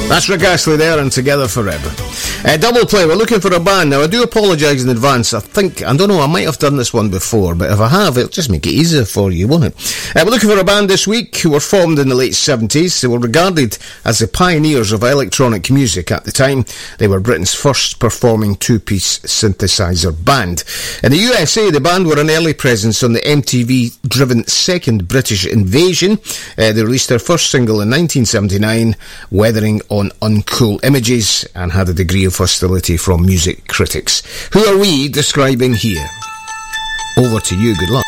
That's Rick Astley there and Together Forever. Double play, we're looking for a band. Now, I do apologise in advance. I don't know, I might have done this one before, but if I have, it'll just make it easier for you, won't it? We're looking for a band this week who were formed in the late 70s. They were regarded as the pioneers of electronic music at the time. They were Britain's first performing two-piece synthesizer band. In the USA, the band were an early presence on the MTV-driven Second British Invasion. They released their first single in 1979, Weathering on Uncool Images, and had a degree of hostility from music critics. Who are we describing here? Over to you, good luck.